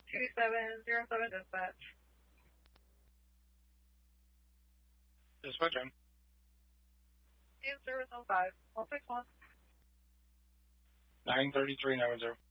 2707 dispatch. Dispatch in. In service on 5. 161. 93390.